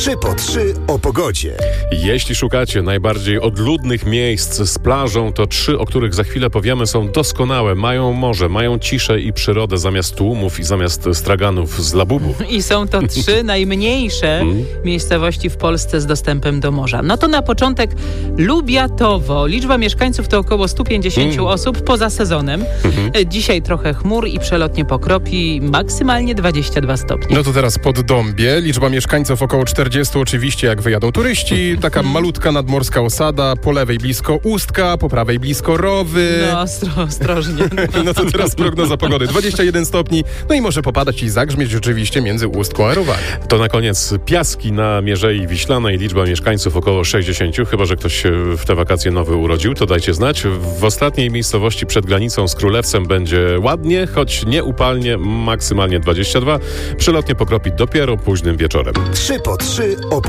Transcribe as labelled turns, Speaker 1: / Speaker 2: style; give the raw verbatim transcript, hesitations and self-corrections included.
Speaker 1: trzy po trzy o pogodzie.
Speaker 2: Jeśli szukacie najbardziej odludnych miejsc z plażą, to trzy, o których za chwilę powiemy, są doskonałe. Mają morze, mają ciszę i przyrodę zamiast tłumów i zamiast straganów z Labubu.
Speaker 3: I są to trzy najmniejsze
Speaker 2: Mm.
Speaker 3: miejscowości w Polsce z dostępem do morza. No to na początek Lubiatowo. Liczba mieszkańców to około sto pięćdziesiąt
Speaker 2: Mm.
Speaker 3: osób poza sezonem.
Speaker 2: Mhm.
Speaker 3: Dzisiaj trochę chmur i przelotnie pokropi, maksymalnie dwadzieścia dwa stopnie.
Speaker 4: No to teraz Poddąbie. Liczba mieszkańców około czterdziestu, oczywiście jak wyjadą turyści. Taka malutka nadmorska osada, po lewej blisko Ustka, po prawej blisko Rowy.
Speaker 3: No, ostro, ostrożnie.
Speaker 4: No to teraz prognoza pogody. dwadzieścia jeden stopni, no i może popadać i zagrzmieć oczywiście między Ustką a Rowami.
Speaker 2: To na koniec Piaski na Mierzei Wiślanej. Liczba mieszkańców około sześćdziesięciu. Chyba że ktoś się w te wakacje nowy urodził, to dajcie znać. W ostatniej miejscowości przed granicą z Królewcem będzie ładnie, choć nie upalnie, maksymalnie dwadzieścia dwa. Przelotnie pokropi dopiero późnym wieczorem.
Speaker 1: trzy po trzy o